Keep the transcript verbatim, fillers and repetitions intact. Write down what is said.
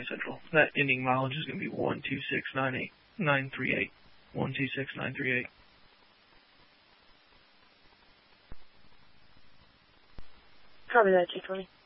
Central. That ending mileage is going to be one two six nine eight nine three eight. one two six nine three eight. Copy that, Chief twenty.